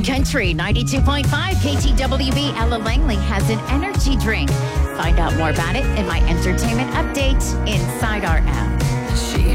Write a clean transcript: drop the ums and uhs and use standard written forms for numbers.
Wine Country 92.5 KTWB. Ella Langley has an energy drink. Find out more about it in my entertainment update inside our app.